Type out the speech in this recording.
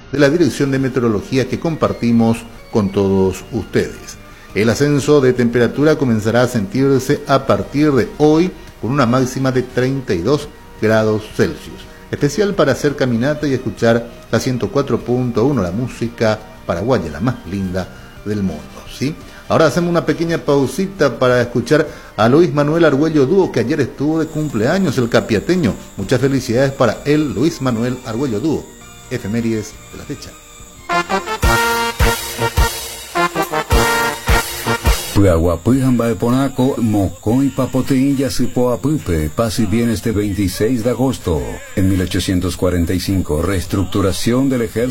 de la Dirección de Meteorología que compartimos con todos ustedes. El ascenso de temperatura comenzará a sentirse a partir de hoy con una máxima de 32 grados Celsius. Especial para hacer caminata y escuchar la 104.1, la música paraguaya, la más linda del mundo, ¿sí? Ahora hacemos una pequeña pausita para escuchar a Luis Manuel Argüello Dúo, que ayer estuvo de cumpleaños, el capiateño. Muchas felicidades para él, Luis Manuel Argüello Dúo. Efemérides de la fecha. Puahuapujamba de Ponaco, Mocoy Papoteín Yasipoapupe, paz y bien este 26 de agosto. En 1845, reestructuración del ejército.